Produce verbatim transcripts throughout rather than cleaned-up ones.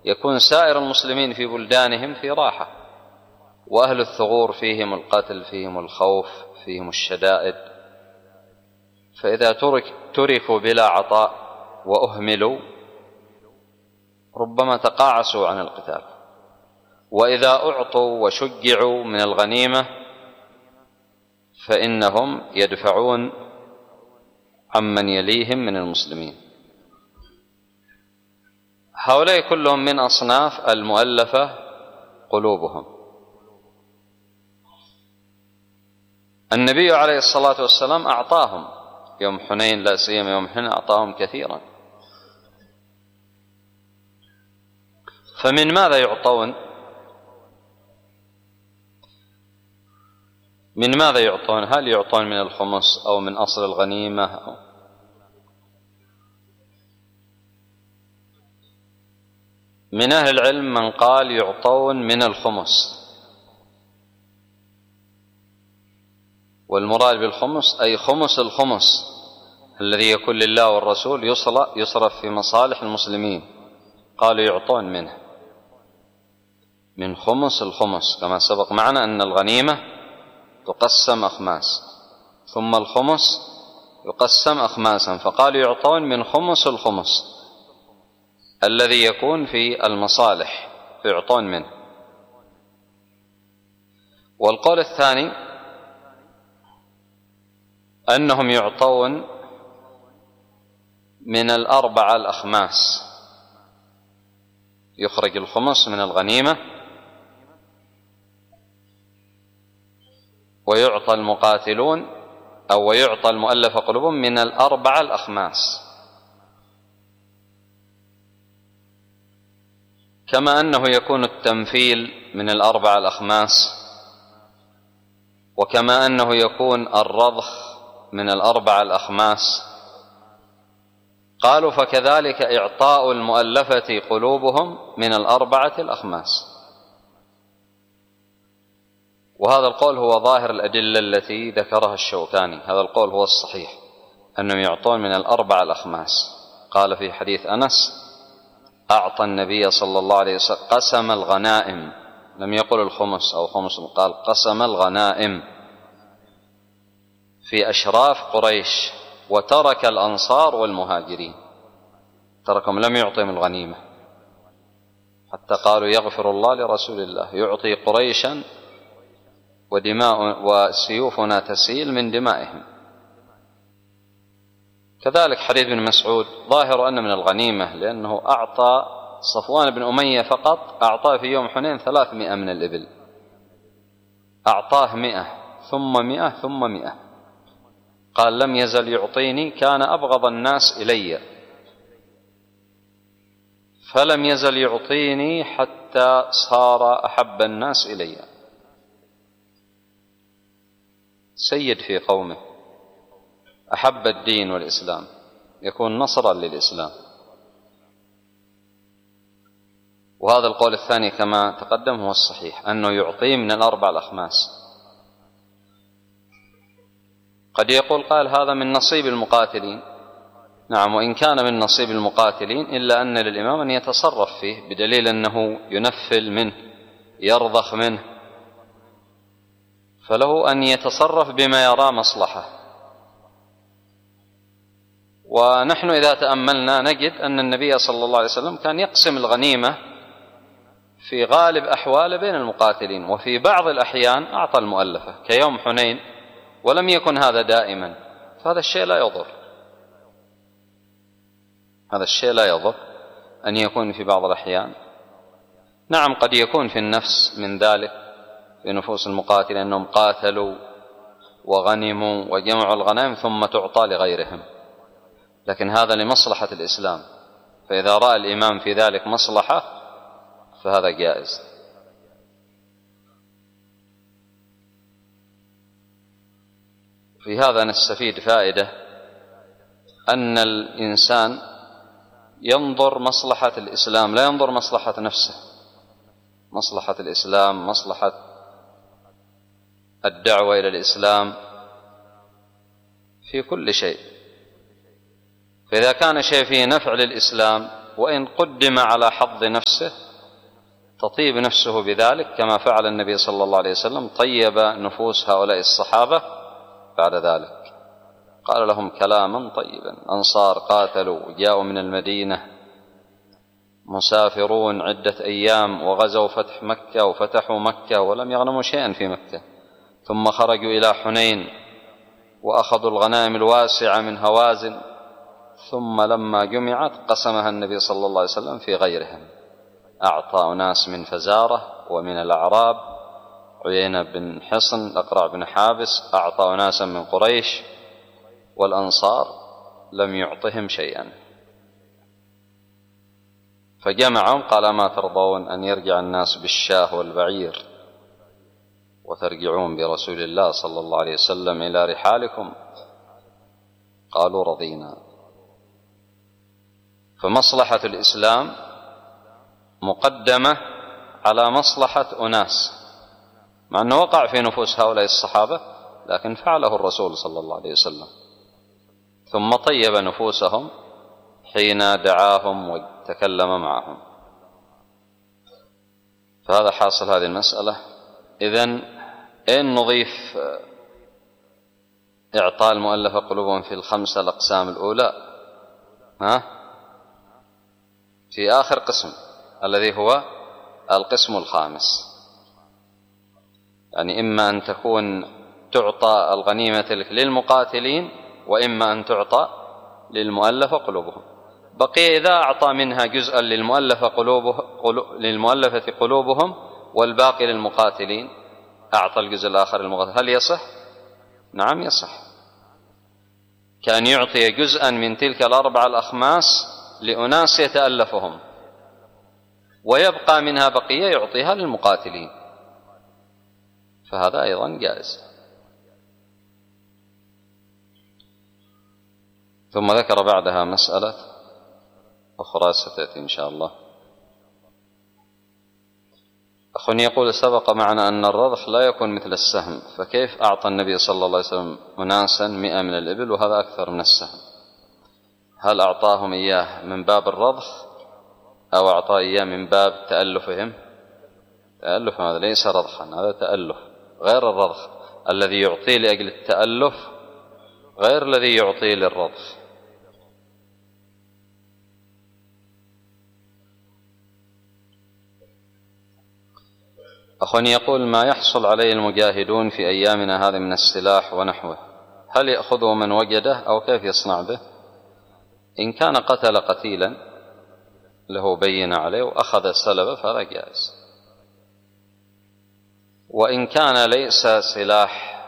يكون سائر المسلمين في بلدانهم في راحة، وأهل الثغور فيهم القتل، فيهم الخوف، فيهم الشدائد. فإذا ترك تركوا بلا عطاء وأهملوا ربما تقاعسوا عن القتال، وإذا أعطوا وشجعوا من الغنيمة فإنهم يدفعون عمن يليهم من المسلمين. هؤلاء كلهم من أصناف المؤلفة قلوبهم. النبي عليه الصلاة والسلام أعطاهم يوم حنين، لا سيما يوم حنين أعطاهم كثيرا. فمن ماذا يعطون؟ من ماذا يعطون؟ هل يعطون من الخمس أو من أصل الغنيمة أو من أهل العلم من قال يعطون من الخمس، والمراد بالخمس أي خمس الخمس الذي يكون لله والرسول يصرف في مصالح المسلمين، قالوا يعطون منه من خمس الخمس، كما سبق معنا أن الغنيمة تقسم أخماس ثم الخمس يقسم أخماسا، فقالوا يعطون من خمس الخمس الذي يكون في المصالح يعطون منه. والقول الثاني أنهم يعطون من الأربعة الأخماس، يخرج الخمس من الغنيمة ويعطى المقاتلون أو ويعطى المؤلف قلوبهم من الأربعة الأخماس، كما أنه يكون التمثيل من الأربعة الأخماس، وكما أنه يكون الرضخ من الأربعة الأخماس. قالوا فكذلك إعطاء المؤلفة قلوبهم من الأربعة الأخماس. وهذا القول هو ظاهر الأدلة التي ذكرها الشوكاني، هذا القول هو الصحيح أنهم يعطون من الأربعة الأخماس. قال في حديث أنس أعطى النبي صلى الله عليه وسلم قسم الغنائم، لم يقل الخمس أو خمس، قال قسم الغنائم في أشراف قريش وترك الأنصار والمهاجرين، تركهم لم يعطهم الغنيمة، حتى قالوا يغفر الله لرسول الله يعطي قريشا ودماء وسيوفنا تسيل من دمائهم. كذلك حديث بن مسعود ظاهر أن من الغنيمة، لأنه أعطى صفوان بن أمية فقط أعطاه في يوم حنين ثلاثمائة من الإبل، أعطاه مئة ثم مئة ثم مئة، قال لم يزل يعطيني، كان أبغض الناس إلي فلم يزل يعطيني حتى صار أحب الناس إلي. سيد في قومه، أحب الدين والإسلام، يكون نصرا للإسلام. وهذا القول الثاني كما تقدم هو الصحيح، أنه يعطيه من الأربع الأخماس. قد يقول قال هذا من نصيب المقاتلين، نعم، وإن كان من نصيب المقاتلين إلا أن للإمام أن يتصرف فيه، بدليل أنه ينفل منه يرضخ منه، فله أن يتصرف بما يرى مصلحة. ونحن إذا تأملنا نجد أن النبي صلى الله عليه وسلم كان يقسم الغنيمة في غالب أحواله بين المقاتلين، وفي بعض الأحيان أعطى المؤلفة كيوم حنين، ولم يكن هذا دائما، فهذا الشيء لا يضر، هذا الشيء لا يضر أن يكون في بعض الأحيان. نعم قد يكون في النفس من ذلك في نفوس المقاتلين أنهم قاتلوا وغنموا وجمعوا الغنائم ثم تعطى لغيرهم، لكن هذا لمصلحة الإسلام، فإذا رأى الإمام في ذلك مصلحة فهذا جائز. في هذا نستفيد فائدة أن الإنسان ينظر مصلحة الإسلام، لا ينظر مصلحة نفسه، مصلحة الإسلام، مصلحة الدعوة إلى الإسلام في كل شيء. فإذا كان شيء فيه نفع للإسلام وإن قدم على حظ نفسه تطيب نفسه بذلك، كما فعل النبي صلى الله عليه وسلم، طيب نفوس هؤلاء الصحابة بعد ذلك، قال لهم كلاما طيبا. أنصار قاتلوا جاءوا من المدينة مسافرون عدة أيام، وغزوا فتح مكة وفتحوا مكة ولم يغنموا شيئا في مكة، ثم خرجوا إلى حنين وأخذوا الغنائم الواسعة من هوازن، ثم لما جمعت قسمها النبي صلى الله عليه وسلم في غيرهم، أعطى أناس من فزارة ومن الأعراب، عيينة بن حصن، الأقرع بن حابس، أعطى أناسا من قريش، والأنصار لم يعطهم شيئا. فجمعهم قال ما ترضون أن يرجع الناس بالشاه والبعير وترجعون برسول الله صلى الله عليه وسلم إلى رحالكم؟ قالوا رضينا. فمصلحة الإسلام مقدمة على مصلحة أناس، مع أنه وقع في نفوس هؤلاء الصحابة، لكن فعله الرسول صلى الله عليه وسلم، ثم طيب نفوسهم حين دعاهم وتكلم معهم. فهذا حاصل هذه المسألة. إذن إن نضيف إعطاء المؤلفة قلوبهم في الخمسة الأقسام الأولى ها في آخر قسم الذي هو القسم الخامس، يعني إما أن تكون تعطى الغنيمة للمقاتلين، وإما أن تعطى للمؤلفة قلوبهم. بقي إذا أعطى منها جزءا للمؤلفة قلوبه للمؤلفة قلوبهم والباقي للمقاتلين، أعطى الجزء الآخر للمقاتلين، هل يصح؟ نعم يصح. كان يعطي جزءا من تلك الأربع الأخماس لأناس يتألفهم، ويبقى منها بقية يعطيها للمقاتلين، فهذا أيضا جائز. ثم ذكر بعدها مسألة أخرى ستأتي إن شاء الله. أخ يقول سبق معنا أن الرضخ لا يكون مثل السهم، فكيف أعطى النبي صلى الله عليه وسلم أناسا مئة من الإبل وهذا أكثر من السهم؟ هل أعطاهم إياه من باب الرضخ أو أعطاه إياه من باب تألفهم؟ تألف هذا ليس رضخا، هذا تألف غير الرضخ. الذي يعطيه لأجل التألف غير الذي يعطيه للرضخ. أخ يقول ما يحصل عليه المجاهدون في أيامنا هذه من السلاح ونحوه، هل يأخذه من وجده أو كيف يصنع به؟ إن كان قتل قتيلا له بين عليه وأخذ سلبه فهذا جائز، وإن كان ليس سلاح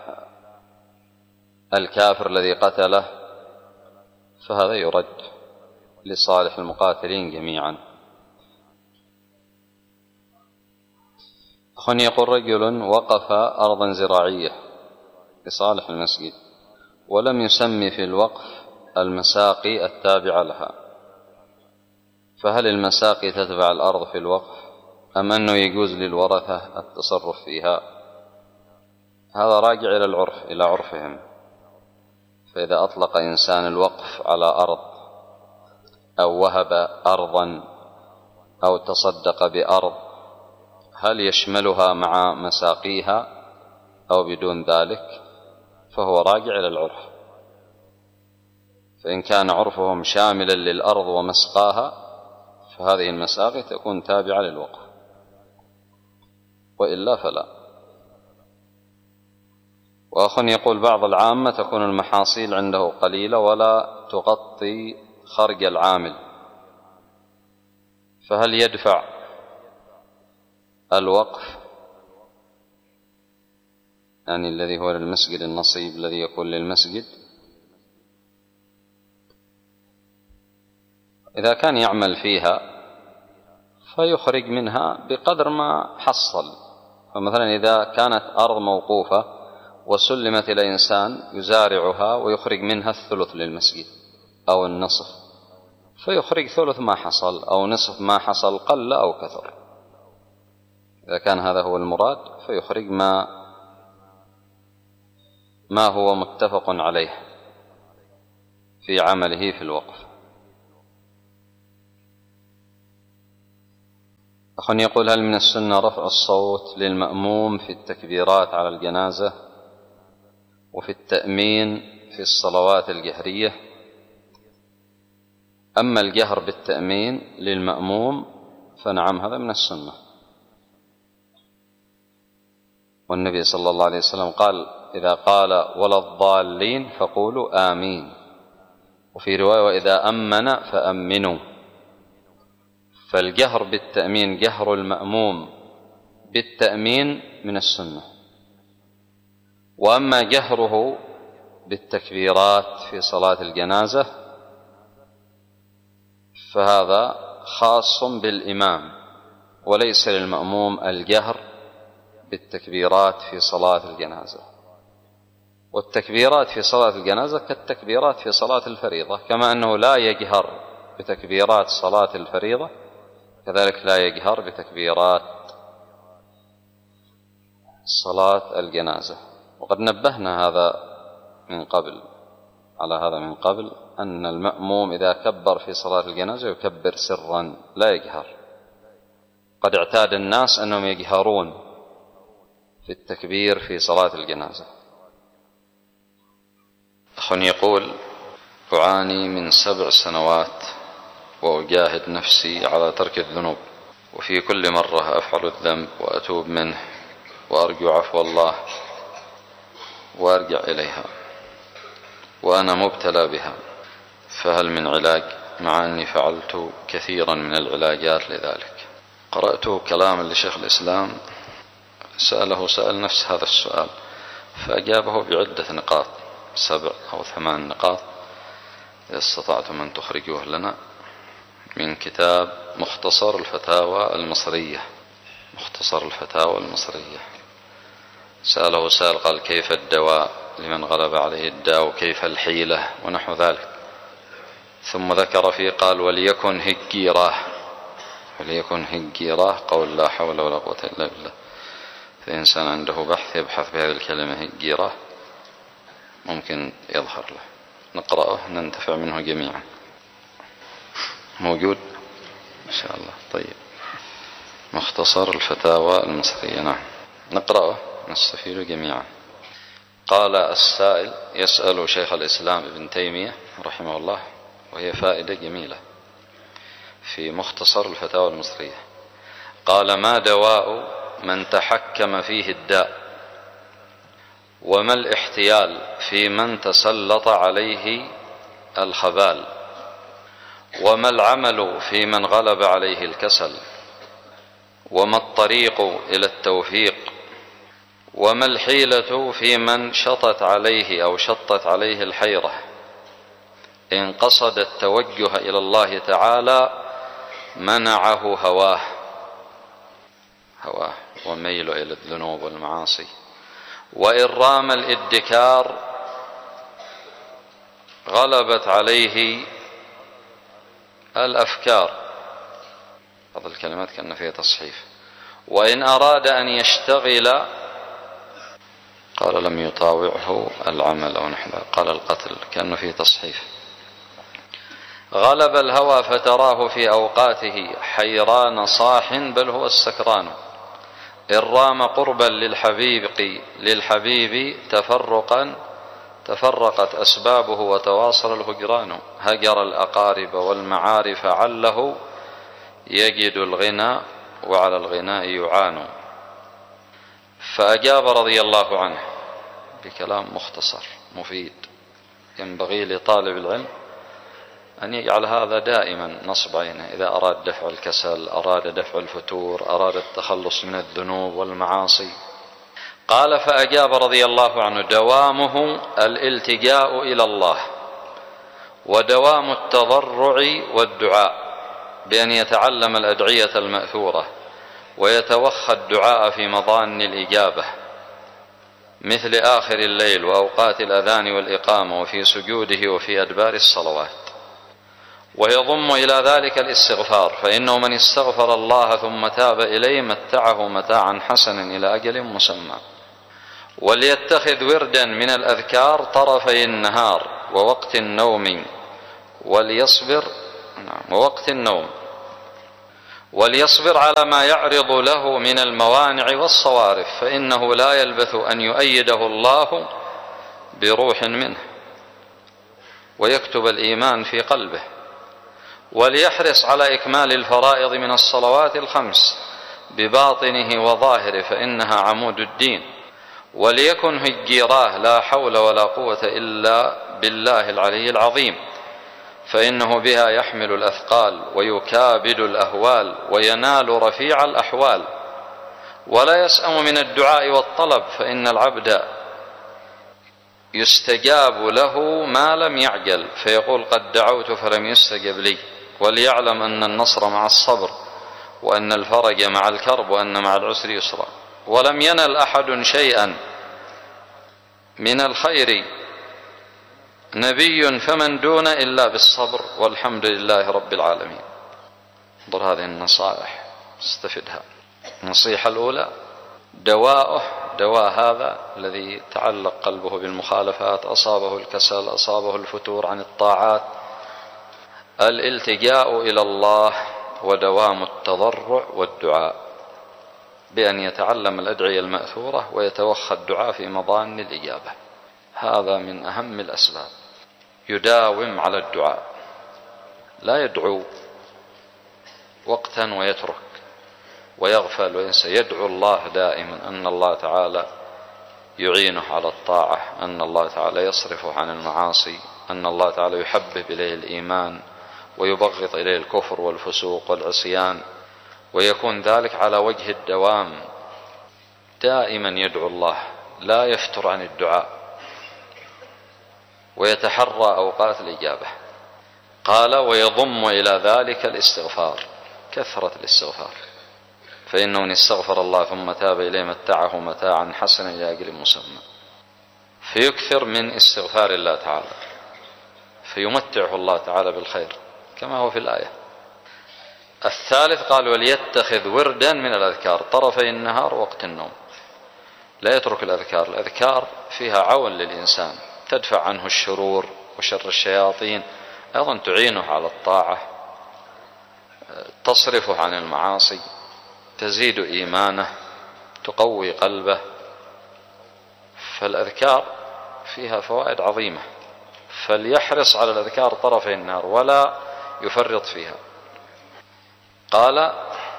الكافر الذي قتله فهذا يرد لصالح المقاتلين جميعا. أخ يقول رجل وقف أرضا زراعية لصالح المسجد ولم يسمي في الوقف المساقي التابعة لها، فهل المساقي تتبع الأرض في الوقف أم أنه يجوز للورثة التصرف فيها؟ هذا راجع إلى العرف، إلى عرفهم. فإذا أطلق إنسان الوقف على أرض أو وهب أرضا أو تصدق بأرض، هل يشملها مع مساقيها أو بدون ذلك؟ فهو راجع إلى العرف. فإن كان عرفهم شاملا للأرض ومسقاها فهذه المساقي تكون تابعة للوقف، وإلا فلا. وأخ يقول بعض العامة تكون المحاصيل عنده قليلة ولا تغطي خرج العامل، فهل يدفع الوقف يعني الذي هو للمسجد النصيب الذي يكون للمسجد؟ إذا كان يعمل فيها فيخرج منها بقدر ما حصل. فمثلا إذا كانت أرض موقوفة وسلمت إلى إنسان يزارعها ويخرج منها الثلث للمسجد أو النصف، فيخرج ثلث ما حصل أو نصف ما حصل قل أو كثر. إذا كان هذا هو المراد فيخرج ما ما هو متفق عليه في عمله في الوقف. أخ يقول: هل من السنة رفع الصوت للمأموم في التكبيرات على الجنازة وفي التأمين في الصلوات الجهرية؟ أما الجهر بالتأمين للمأموم فنعم، هذا من السنة، والنبي صلى الله عليه وسلم قال: إذا قال ولا الضالين فقولوا آمين، وفي رواية: وإذا أمن فأمنوا. فالجهر بالتأمين، جهر المأموم بالتأمين من السنة. وأما جهره بالتكبيرات في صلاة الجنازة فهذا خاص بالإمام، وليس للمأموم الجهر بالتكبيرات في صلاة الجنازة. والتكبيرات في صلاة الجنازة كالتكبيرات في صلاة الفريضة، كما أنه لا يجهر بتكبيرات صلاة الفريضة كذلك لا يجهر بتكبيرات صلاة الجنازة. وقد نبهنا هذا من قبل على هذا من قبل أن المأموم إذا كبر في صلاة الجنازة يكبر سرا لا يجهر. قد اعتاد الناس أنهم يجهرون في التكبير في صلاة الجنازة. أخ يقول: أعاني من سبع سنوات وأجاهد نفسي على ترك الذنوب، وفي كل مرة أفعل الذنب وأتوب منه وأرجو عفو الله وأرجع إليها وأنا مبتلى بها، فهل من علاج؟ مع أني فعلت كثيرا من العلاجات لذلك. قرأت كلاما لشيخ الإسلام سأله سأل نفس هذا السؤال فأجابه بعدة نقاط، سبع أو ثمان نقاط، إذا استطعتم أن تخرجوه لنا من كتاب مختصر الفتاوى المصرية. مختصر الفتاوى المصرية. سأله سائل قال: كيف الدواء لمن غلب عليه الداء، وكيف الحيلة ونحو ذلك. ثم ذكر فيه قال: وليكن هجيراه. وليكن هجيراه قول لا حول ولا قوة إلا بالله. فإنسان عنده بحث يبحث بهذه الكلمة هجيراه ممكن يظهر له، نقرأه ننتفع منه جميعا. موجود إن شاء الله. طيب، مختصر الفتاوى المصرية، نعم، نقرأه نستفيد جميعا. قال السائل يسأل شيخ الإسلام ابن تيمية رحمه الله، وهي فائدة جميلة في مختصر الفتاوى المصرية. قال: ما دواء من تحكم فيه الداء، وما الاحتيال في من تسلط عليه الخبال، وما العمل في من غلب عليه الكسل، وما الطريق إلى التوفيق، وما الحيلة في من شطت عليه أو شطت عليه الحيرة إن قصد التوجه إلى الله تعالى منعه هواه هواه وميل إلى الذنوب والمعاصي، وإن رام الادكار غلبت عليه الأفكار. هذه الكلمات كأن فيها تصحيف. وإن أراد أن يشتغل قال لم يطاوعه العمل أو نحو ذلك، قال القتل كأنه فيه تصحيف. غلب الهوى فتراه في أوقاته حيران صاح بل هو السكران، إن رام قربا للحبيب للحبيب تفرقا تفرقت أسبابه وتواصل الهجران، هجر الأقارب والمعارف عله يجد الغنى وعلى الغناء يعان. فأجاب رضي الله عنه بكلام مختصر مفيد. ينبغي لطالب العلم أن يجعل هذا دائما نصب عينه إذا أراد دفع الكسل، أراد دفع الفتور، أراد التخلص من الذنوب والمعاصي. قال: فأجاب رضي الله عنه: دوامه الالتجاء إلى الله، ودوام التضرع والدعاء بأن يتعلم الأدعية المأثورة ويتوخى الدعاء في مظان الإجابة، مثل آخر الليل وأوقات الأذان والإقامة وفي سجوده وفي أدبار الصلوات. ويضم إلى ذلك الاستغفار، فإنه من استغفر الله ثم تاب إليه متعه متاعا حسنا إلى أجل مسمى. وليتخذ وردا من الأذكار طرفي النهار ووقت النوم، وليصبر ووقت النوم وليصبر على ما يعرض له من الموانع والصوارف فإنه لا يلبث أن يؤيده الله بروح منه ويكتب الإيمان في قلبه. وليحرص على إكمال الفرائض من الصلوات الخمس بباطنه وظاهره فإنها عمود الدين. وليكن هجيراه لا حول ولا قوة إلا بالله العلي العظيم فإنه بها يحمل الأثقال ويكابد الأهوال وينال رفيع الأحوال. ولا يسأم من الدعاء والطلب فإن العبد يستجاب له ما لم يعجل فيقول قد دعوت فلم يستجب لي. وليعلم أن النصر مع الصبر وأن الفرج مع الكرب وأن مع العسر يسرا. ولم ينل أحد شيئا من الخير نبي فمن دون إلا بالصبر والحمد لله رب العالمين. انظر هذه النصائح استفدها. النصيحة الأولى دواءه دواء هذا الذي تعلق قلبه بالمخالفات، أصابه الكسل، أصابه الفتور عن الطاعات، الالتجاء إلى الله ودوام التضرع والدعاء بأن يتعلم الأدعية المأثورة ويتوخى الدعاء في مظان الإجابة. هذا من أهم الأسباب. يداوم على الدعاء، لا يدعو وقتا ويترك ويغفل وينسى، يدعو الله دائما أن الله تعالى يعينه على الطاعة، أن الله تعالى يصرفه عن المعاصي، أن الله تعالى يحبب إليه الإيمان ويبغض إليه الكفر والفسوق والعصيان، ويكون ذلك على وجه الدوام. دائما يدعو الله، لا يفتر عن الدعاء ويتحرى أوقات الإجابة. قال ويضم إلى ذلك الاستغفار، كثرة الاستغفار، فإنه إن استغفر الله ثم تاب إليه متعه متاعا حسنا إلى أجل مسمى. فيكثر من استغفار الله تعالى فيمتعه الله تعالى بالخير كما هو في الآية. الثالث قال وليتخذ وردا من الأذكار طرفي النهار وقت النوم. لا يترك الأذكار، الأذكار فيها عون للإنسان، تدفع عنه الشرور وشر الشياطين، أيضا تعينه على الطاعة، تصرفه عن المعاصي، تزيد إيمانه، تقوي قلبه. فالأذكار فيها فوائد عظيمة، فليحرص على الأذكار طرفي النهار ولا يفرط فيها. قال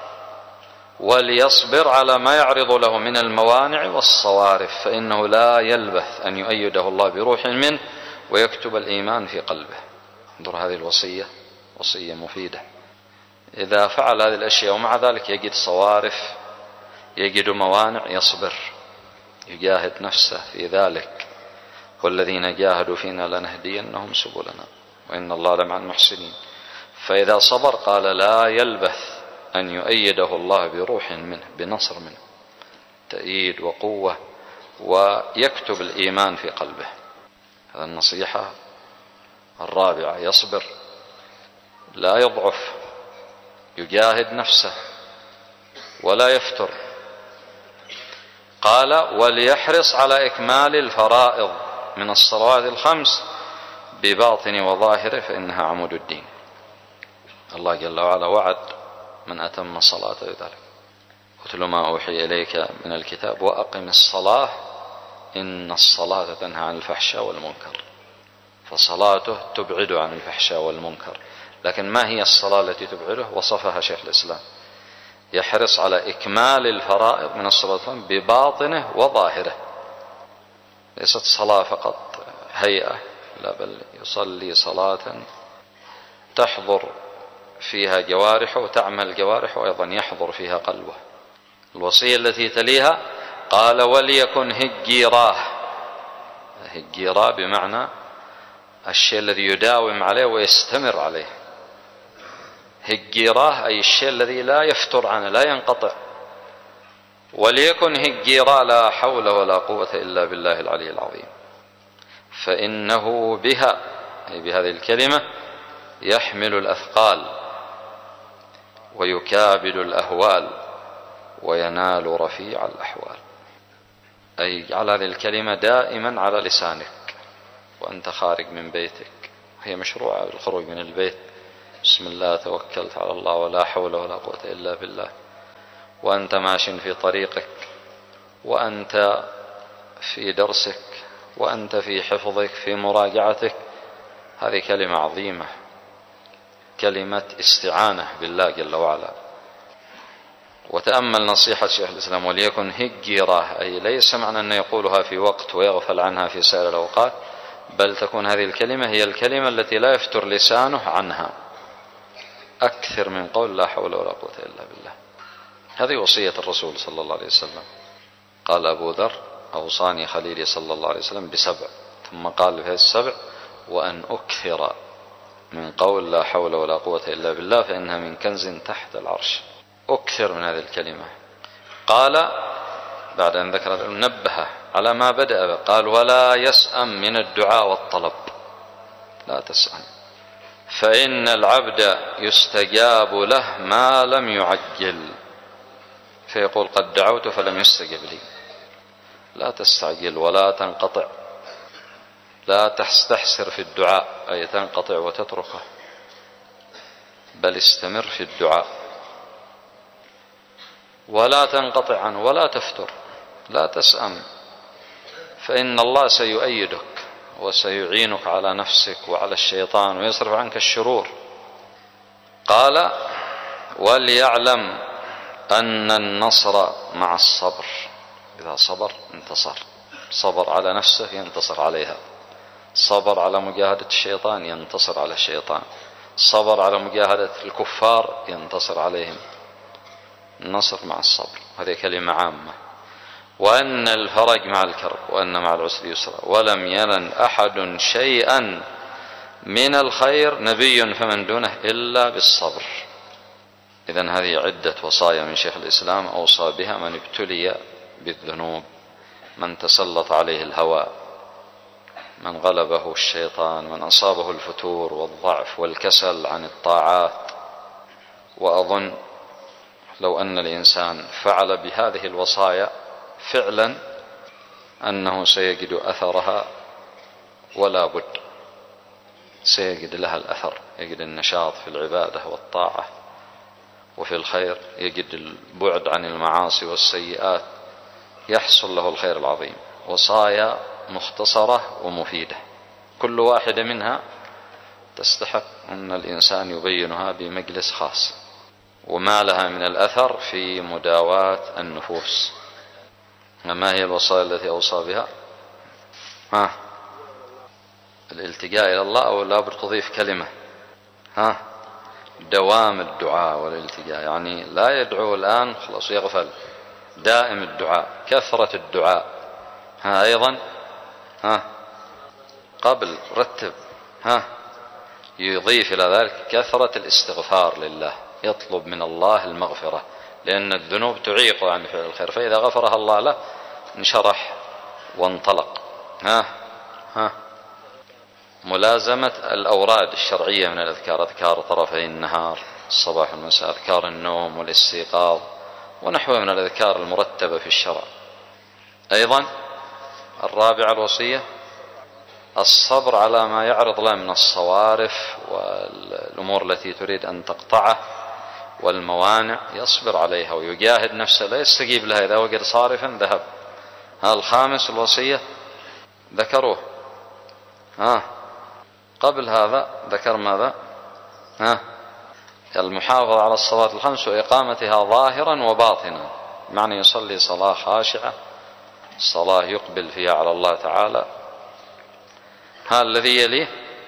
وليصبر على ما يعرض له من الموانع والصوارف فإنه لا يلبث أن يؤيده الله بروح منه ويكتب الإيمان في قلبه. انظر هذه الوصية، وصية مفيدة. إذا فعل هذه الأشياء ومع ذلك يجد صوارف، يجد موانع، يصبر، يجاهد نفسه في ذلك. والذين جاهدوا فينا لنهدينهم سبلنا وإن الله لمع المحسنين. فإذا صبر قال لا يلبث أن يؤيده الله بروح منه، بنصر منه، تأييد وقوة، ويكتب الإيمان في قلبه. هذا النصيحة الرابعة. يصبر، لا يضعف، يجاهد نفسه ولا يفتر. قال وليحرص على إكمال الفرائض من الصلوات الخمس بباطن وظاهره فإنها عمود الدين. الله جل وعلا وعد من أتم الصلاة بذلك. اتل ما أوحي إليك من الكتاب وأقم الصلاة إن الصلاة تنهى عن الفحشاء والمنكر. فصلاته تبعد عن الفحشاء والمنكر. لكن ما هي الصلاة التي تبعده؟ وصفها شيخ الإسلام. يحرص على إكمال الفرائض من الصلاة بباطنه وظاهره، ليست صلاة فقط هيئة، لا بل يصلي صلاة تحضر فيها جوارحه وتعمل جوارحه وأيضا يحضر فيها قلبه. الوصية التي تليها قال وليكن هجيراه. هجيراه بمعنى الشيء الذي يداوم عليه ويستمر عليه. هجيراه أي الشيء الذي لا يفتر عنه، لا ينقطع. وليكن هجيراه لا حول ولا قوة إلا بالله العلي العظيم. فإنه بها أي بهذه الكلمة يحمل الأثقال ويكابد الأهوال وينال رفيع الأحوال. أي على هذه الكلمة دائما على لسانك وأنت خارج من بيتك. هي مشروعة بالخروج من البيت بسم الله توكلت على الله ولا حول ولا قوة إلا بالله، وأنت ماش في طريقك، وأنت في درسك، وأنت في حفظك، في مراجعتك، هذه كلمة عظيمة، كلمة استعانة بالله جل وعلا. وتأمل نصيحة شيخ الإسلام: وليكن هجيرة، أي ليس معنى أن يقولها في وقت ويغفل عنها في سائر الأوقات، بل تكون هذه الكلمة هي الكلمة التي لا يفتر لسانه عنها، أكثر من قول لا حول ولا قوة إلا بالله. هذه وصية الرسول صلى الله عليه وسلم. قال أبو ذر: أوصاني خليلي صلى الله عليه وسلم بسبع، ثم قال في السبع: وأن أكثر من قول لا حول ولا قوة إلا بالله فإنها من كنز تحت العرش. أكثر من هذه الكلمة. قال بعد أن ذكر نبه على ما بدأ، قال: ولا يسأم من الدعاء والطلب، لا تسأم، فإن العبد يستجاب له ما لم يعجل، فيقول: قد دعوت فلم يستجب لي. لا تستعجل ولا تنقطع، لا تستحسر في الدعاء أي تنقطع وتتركه، بل استمر في الدعاء ولا تنقطع عنه ولا تفتر، لا تسأم، فإن الله سيؤيدك وسيعينك على نفسك وعلى الشيطان ويصرف عنك الشرور. قال: وليعلم أن النصر مع الصبر، إذا صبر انتصر، صبر على نفسه ينتصر عليها، صبر على مجاهدة الشيطان ينتصر على الشيطان، صبر على مجاهدة الكفار ينتصر عليهم. النصر مع الصبر، هذه كلمة عامة. وأن الفرج مع الكرب، وأن مع العسر يسرا، ولم ينل أحد شيئا من الخير نبي فمن دونه إلا بالصبر. إذن هذه عدة وصايا من شيخ الإسلام أوصى بها من ابتلي بالذنوب، من تسلط عليه الهوى، من غلبه الشيطان، من أصابه الفتور والضعف والكسل عن الطاعات. وأظن لو أن الإنسان فعل بهذه الوصايا فعلا أنه سيجد أثرها، ولا بد سيجد لها الأثر، يجد النشاط في العبادة والطاعة وفي الخير، يجد البعد عن المعاصي والسيئات، يحصل له الخير العظيم. وصايا مختصرة ومفيدة، كل واحدة منها تستحق أن الإنسان يبينها بمجلس خاص، وما لها من الأثر في مداواة النفوس. ما هي الوصايا التي أوصى بها؟ ها الالتجاء إلى الله، أو لا بد تضيف كلمة؟ ها دوام الدعاء والالتجاء، يعني لا يدعو الآن خلاص يغفل، دائم الدعاء، كثرة الدعاء. ها أيضا ها قبل رتب، ها يضيف إلى ذلك كثرة الاستغفار لله، يطلب من الله المغفرة، لأن الذنوب تعيق عن فعل الخير، فإذا غفرها الله له انشرح وانطلق. ها ها ملازمة الأوراد الشرعية من الأذكار، أذكار طرفي النهار، الصباح والمساء، أذكار النوم والاستيقاظ ونحوها من الأذكار المرتبة في الشرع. أيضا الرابعة الوصية الصبر على ما يعرض له من الصوارف والأمور التي تريد أن تقطعه والموانع، يصبر عليها ويجاهد نفسه، لا يستجيب لها، إذا وجد صارفا ذهب. ها الخامس الوصية ذكروه، ها قبل هذا ذكر ماذا؟ ها المحافظة على الصلوات الخمس وإقامتها ظاهرا وباطنا، معنى يصلي صلاة خاشعة، صلاة يقبل فيها على الله تعالى. ها الذي يليه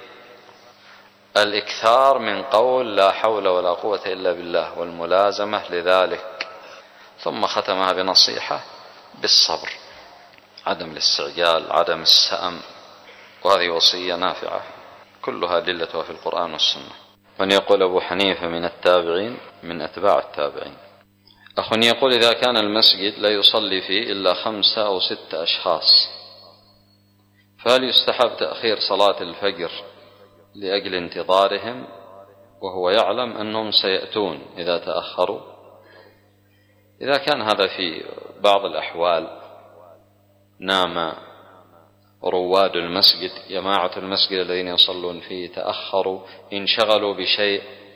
الإكثار من قول لا حول ولا قوة إلا بالله والملازمة لذلك. ثم ختمها بنصيحة بالصبر، عدم الاستعجال، عدم السأم، وهذه وصية نافعة كلها دلتها في القرآن والسنة. من يقول أبو حنيفة من التابعين من أتباع التابعين. أخ يقول: إذا كان المسجد لا يصلي فيه إلا خمسة أو ستة أشخاص، فهل يستحب تأخير صلاة الفجر لأجل انتظارهم وهو يعلم أنهم سيأتون إذا تأخروا؟ إذا كان هذا في بعض الأحوال، نام رواد المسجد، جماعة المسجد الذين يصلون فيه، تأخروا، انشغلوا بشيء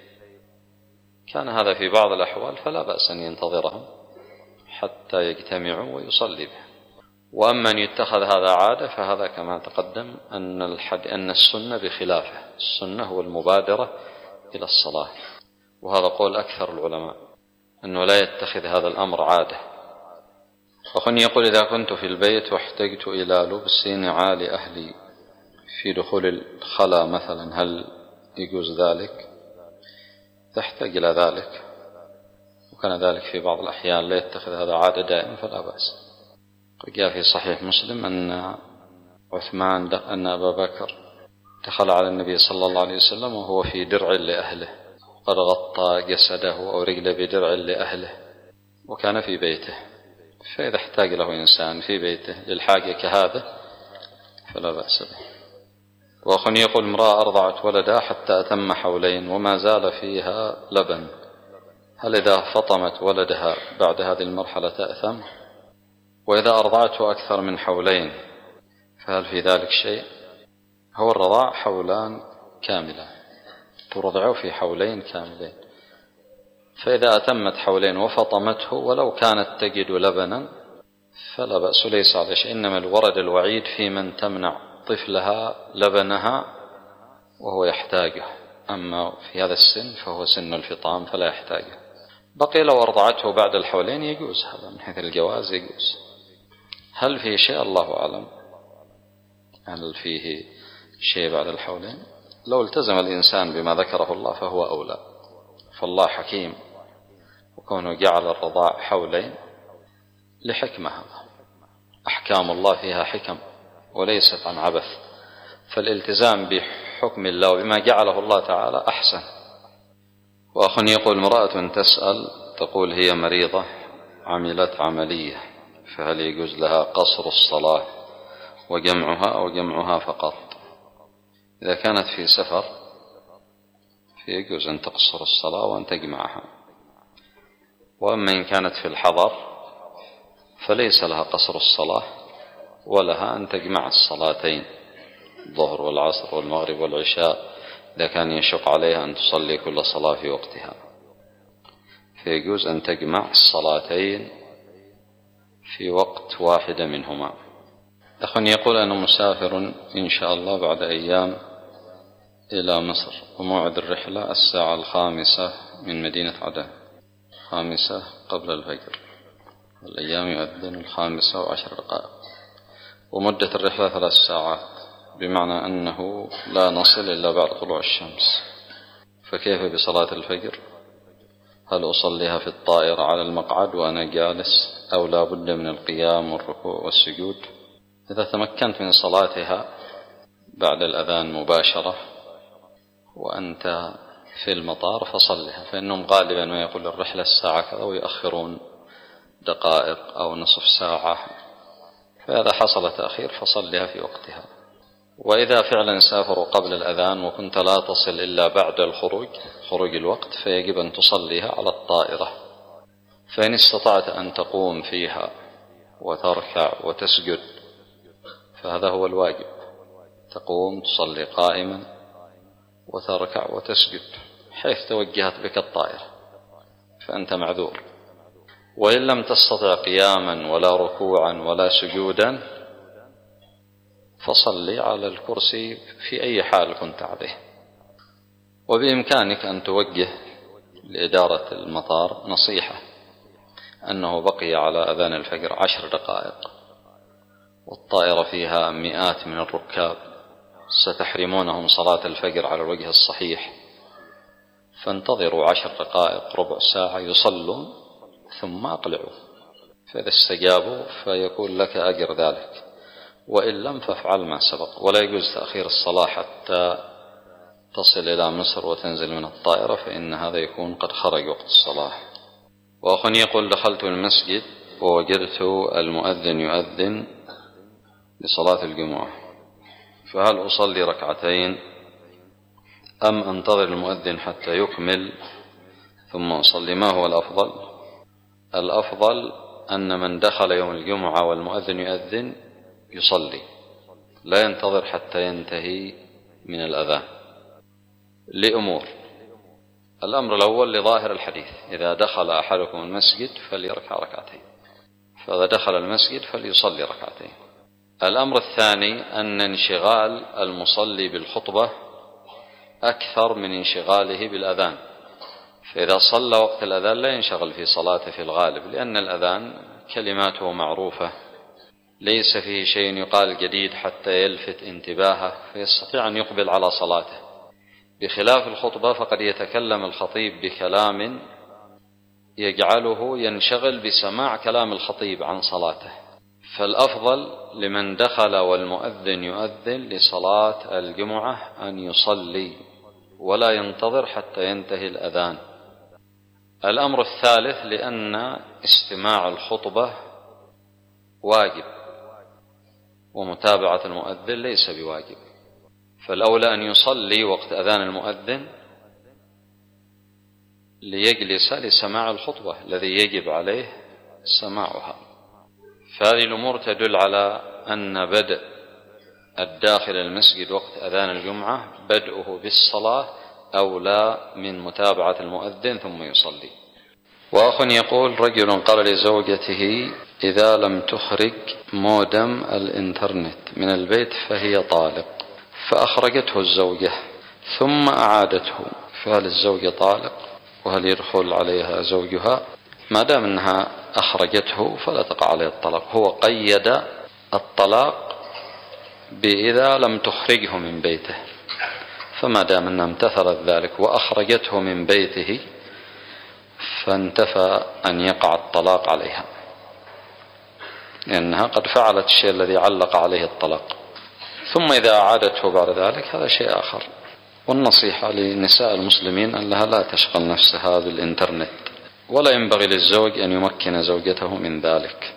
كان هذا في بعض الأحوال فلا بأس أن ينتظرهم حتى يجتمعوا ويصلي به. وأما أن يتخذ هذا عادة فهذا كما تقدم أن الحد أن السنة بخلافه. السنة هو المبادرة إلى الصلاة، وهذا قول أكثر العلماء أنه لا يتخذ هذا الأمر عادة. وخني يقول: إذا كنت في البيت واحتجت إلى لبس نعال أهلي في دخول الخلاء مثلا، هل يجوز ذلك؟ تحتاج إلى ذلك، وكان ذلك في بعض الأحيان لا يتخذ هذا عادة دائما فلا بأس. جاء في صحيح مسلم أن عثمان أن أبا بكر دخل على النبي صلى الله عليه وسلم وهو في درع لأهله، قد غطى جسده أو رجله بدرع لأهله، وكان في بيته. فإذا احتاج له إنسان في بيته للحاجة كهذا فلا بأس به. وأخني يقول: امرأة أرضعت ولدها حتى أتم حولين وما زال فيها لبن، هل إذا فطمت ولدها بعد هذه المرحلة تأثم؟ وإذا أرضعته أكثر من حولين فهل في ذلك شيء؟ هو الرضاع حولان كاملة، ترضعه في حولين كاملين، فإذا أتمت حولين وفطمته ولو كانت تجد لبنا فلا بأس، ليس على شيء. إنما الورد الوعيد في من تمنع طفلها لبنها وهو يحتاجه، أما في هذا السن فهو سن الفطام فلا يحتاجه. بقي لو أرضعته بعد الحولين يجوز، هذا من حيث الجواز يجوز. هل فيه شيء؟ الله أعلم. هل فيه شيء بعد الحولين؟ لو التزم الإنسان بما ذكره الله فهو أولى، فالله حكيم، وكونه جعل الرضاع حولين لحكمة، هذا أحكام الله فيها حكم وليست عن عبث، فالالتزام بحكم الله وبما جعله الله تعالى أحسن. وأخ يقول: امرأة تسأل تقول هي مريضة عملت عملية، فهل يجوز لها قصر الصلاة وجمعها أو جمعها فقط؟ إذا كانت في سفر فيجوز أن تقصر الصلاة وأن تجمعها، وأما إن كانت في الحضر فليس لها قصر الصلاة ولها أن تجمع الصلاتين، الظهر والعصر والمغرب والعشاء، إذا كان يشق عليها أن تصلي كل صلاة في وقتها فيجوز أن تجمع الصلاتين في وقت واحد منهما. أخ يقول: أنا مسافر إن شاء الله بعد أيام إلى مصر، وموعد الرحلة الساعة الخامسة من مدينة عدن، خامسة قبل الفجر، والأيام يؤذن الخامسة وعشر دقائق، ومدة الرحلة ثلاث ساعات، بمعنى أنه لا نصل إلا بعد طلوع الشمس، فكيف بصلاة الفجر؟ هل أصليها في الطائرة على المقعد وأنا جالس، أو لا بد من القيام والركوع والسجود؟ إذا تمكنت من صلاتها بعد الأذان مباشرة وأنت في المطار فصلها، فإنهم غالبا ما يقول الرحلة الساعة كذا ويؤخرون دقائق أو نصف ساعة، فإذا حصل تأخير فصلها في وقتها. وإذا فعلا سافروا قبل الأذان وكنت لا تصل إلا بعد الخروج خروج الوقت فيجب أن تصليها على الطائرة، فإن استطعت أن تقوم فيها وتركع وتسجد فهذا هو الواجب، تقوم تصلي قائما وتركع وتسجد حيث توجهت بك الطائرة، فأنت معذور. وإن لم تستطع قياما ولا ركوعا ولا سجودا فصلي على الكرسي في أي حال كنت عليه. وبإمكانك أن توجه لإدارة المطار نصيحة أنه بقي على أذان الفجر عشر دقائق والطائرة فيها مئات من الركاب ستحرمونهم صلاة الفجر على الوجه الصحيح، فانتظروا عشر دقائق ربع ساعة يصلون ثم أقلعوا، فإذا استجابوا فيكون لك أجر ذلك، وإن لم فافعل ما سبق. ولا يجوز تأخير الصلاة حتى تصل إلى مصر وتنزل من الطائرة، فإن هذا يكون قد خرج وقت الصلاة. وأخ يقول: دخلت المسجد ووجدت المؤذن يؤذن لصلاة الجمعة، فهل أصلي ركعتين أم أنتظر المؤذن حتى يكمل ثم أصلي؟ ما هو الأفضل؟ الأفضل أن من دخل يوم الجمعة والمؤذن يؤذن يصلي، لا ينتظر حتى ينتهي من الأذان، لأمور: الأمر الأول لظاهر الحديث: إذا دخل أحدكم المسجد فليركع ركعتين، فإذا دخل المسجد فليصلي ركعتين. الأمر الثاني أن انشغال المصلي بالخطبة أكثر من انشغاله بالأذان، فإذا صلى وقت الأذان لا ينشغل في صلاته في الغالب، لأن الأذان كلماته معروفة، ليس فيه شيء يقال جديد حتى يلفت انتباهه فيستطيع أن يقبل على صلاته، بخلاف الخطبة فقد يتكلم الخطيب بكلام يجعله ينشغل بسماع كلام الخطيب عن صلاته. فالأفضل لمن دخل والمؤذن يؤذن لصلاة الجمعة أن يصلي ولا ينتظر حتى ينتهي الأذان. الأمر الثالث لأن استماع الخطبة واجب ومتابعة المؤذن ليس بواجب، فالأولى أن يصلي وقت أذان المؤذن ليجلس لسماع الخطبة الذي يجب عليه سماعها. فهذه الأمور تدل على أن بدء الداخل المسجد وقت أذان الجمعة بدءه بالصلاة أولى من متابعة المؤذن ثم يصلي. وأخ يقول: رجل قال لزوجته: إذا لم تخرج مودم الإنترنت من البيت فهي طالق، فأخرجته الزوجة ثم أعادته، فهل الزوجة طالق؟ وهل يدخل عليها زوجها؟ ما دام أنها أخرجته فلا تقع عليه الطلاق. هو قيد الطلاق بإذا لم تخرجه من بيته، فما دام أنها امتثلت ذلك وأخرجته من بيته فانتفى أن يقع الطلاق عليها، لأنها قد فعلت الشيء الذي علق عليه الطلاق. ثم إذا أعادته بعد ذلك هذا شيء آخر. والنصيحة لنساء المسلمين أنها لا تشغل نفسها بالإنترنت، ولا ينبغي للزوج أن يمكن زوجته من ذلك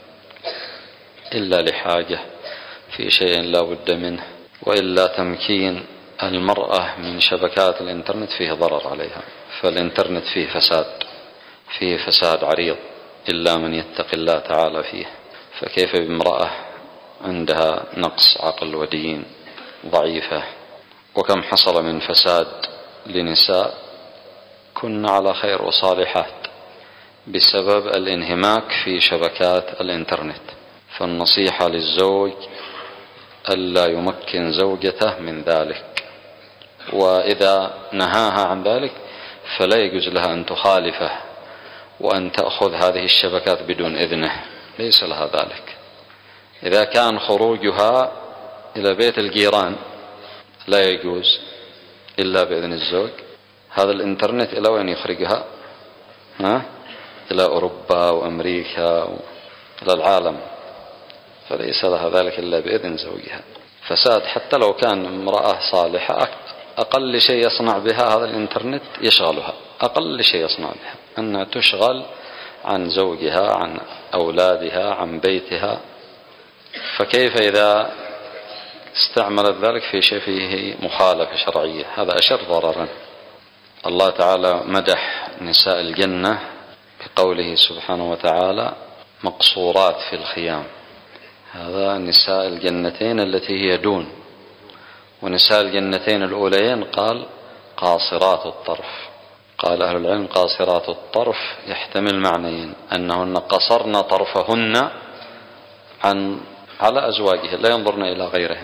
إلا لحاجة في شيء لا بد منه، وإلا تمكين المرأة من شبكات الإنترنت فيه ضرر عليها، فالإنترنت فيه فساد، فيه فساد عريض إلا من يتقي الله تعالى فيه. فكيف بامرأة عندها نقص عقل ودين ضعيفة؟ وكم حصل من فساد لنساء كن على خير وصالحات بسبب الانهماك في شبكات الإنترنت. فالنصيحة للزوج ألا يمكن زوجته من ذلك، وإذا نهاها عن ذلك فلا يجوز لها أن تخالفه وأن تأخذ هذه الشبكات بدون إذنه، ليس لها ذلك. إذا كان خروجها إلى بيت الجيران لا يجوز إلا بإذن الزوج، هذا الإنترنت إلى وين يخرجها؟ ها؟ إلى أوروبا وأمريكا وإلى العالم، فليس لها ذلك إلا بإذن زوجها. فساد حتى لو كان امرأة صالحة أقل شيء يصنع بها هذا الإنترنت يشغلها، أقل شيء يصنع بها أنها تشغل عن زوجها، عن أولادها، عن بيتها. فكيف إذا استعملت ذلك في شيء فيه مخالفة شرعية؟ هذا أشد ضررا. الله تعالى مدح نساء الجنة بقوله سبحانه وتعالى: مقصورات في الخيام. هذا نساء الجنتين التي هي دون، ونساء الجنتين الأوليين قال قاصرات الطرف. قال أهل العلم قاصرات الطرف يحتمل معنيين: أنهن قصرن طرفهن عن على أزواجهن لا ينظرن إلى غيرهن،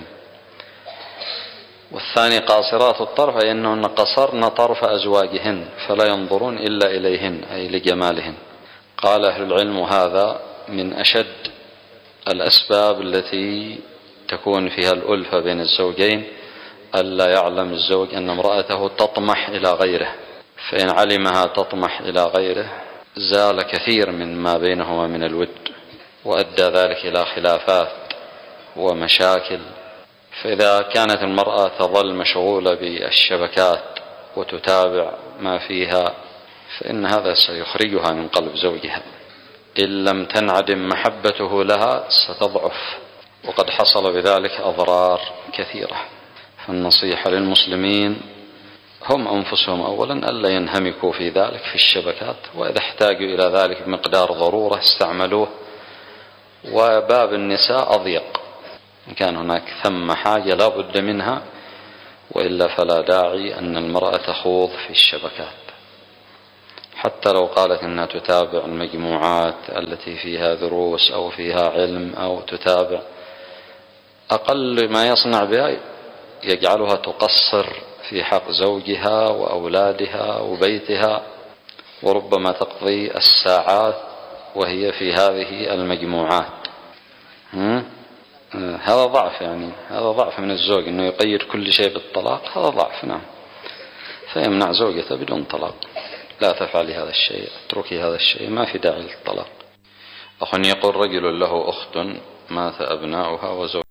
والثاني قاصرات الطرف أي أنهن قصرن طرف أزواجهن فلا ينظرون إلا إليهن أي لجمالهن. قال أهل العلم هذا من أشد الأسباب التي تكون فيها الألفة بين الزوجين، ألا يعلم الزوج أن امرأته تطمح إلى غيره، فإن علمها تطمح إلى غيره زال كثير من ما بينهما من الود، وأدى ذلك إلى خلافات ومشاكل. فإذا كانت المرأة تظل مشغولة بالشبكات وتتابع ما فيها فإن هذا سيخرجها من قلب زوجها، إن لم تنعدم محبته لها ستضعف، وقد حصل بذلك أضرار كثيرة. فالنصيحة للمسلمين هم أنفسهم أولا ألا ينهمكوا في ذلك في الشبكات، وإذا احتاجوا إلى ذلك بمقدار ضرورة استعملوه. وباب النساء أضيق، إن كان هناك ثم حاجة لا بد منها، وإلا فلا داعي أن المرأة تخوض في الشبكات. حتى لو قالت أنها تتابع المجموعات التي فيها دروس أو فيها علم أو تتابع، أقل ما يصنع بها يجعلها تقصر في حق زوجها وأولادها وبيتها، وربما تقضي الساعات وهي في هذه المجموعات. هذا ضعف، يعني هذا ضعف من الزوج أنه يقيد كل شيء بالطلاق، هذا ضعف. نعم، فيمنع زوجته بدون طلاق، لا تفعلي هذا الشيء، اتركي هذا الشيء، ما في داعي للطلاق. أخ يقول رجل له أخت مات أبناؤها وزوجها